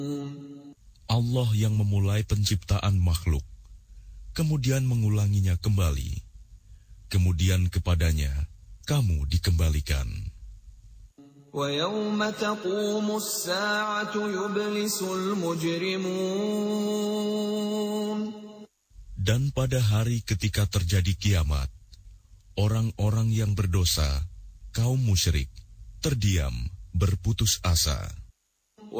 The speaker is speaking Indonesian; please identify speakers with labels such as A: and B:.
A: Allah yang memulai penciptaan makhluk, kemudian mengulanginya kembali, kemudian kepadanya kamu dikembalikan.
B: وَيَوْمَ تَقُومُ السَّاعَةُ يُبْلِسُ الْمُجْرِمُونَ.
A: Dan pada hari ketika terjadi kiamat, orang-orang yang berdosa, kaum musyrik, terdiam, berputus asa.